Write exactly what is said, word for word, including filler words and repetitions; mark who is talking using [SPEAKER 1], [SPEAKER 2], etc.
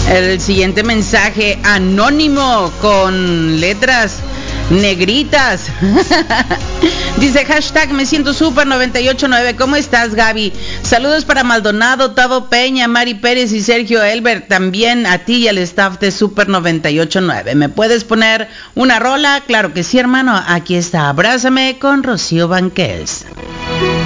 [SPEAKER 1] El siguiente mensaje anónimo con letras negritas. Dice hashtag me siento super noventa y ocho nueve. ¿Cómo estás, Gaby? Saludos para Maldonado, Tavo Peña, Mari Pérez y Sergio Elbert. También a ti y al staff de Super noventa y ocho nueve. ¿Me puedes poner una rola? Claro que sí, hermano. Aquí está, Abrázame con Rocío Banquels.